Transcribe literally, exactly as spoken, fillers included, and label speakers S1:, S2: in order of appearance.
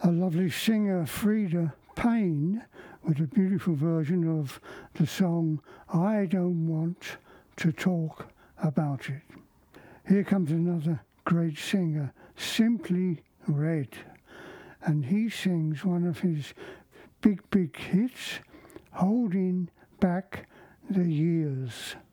S1: a lovely singer, Frida Payne, with a beautiful version of the song I Don't Want to Talk About It. Here comes another great singer, Simply Red, and he sings one of his big, big hits, Holding Back the Years.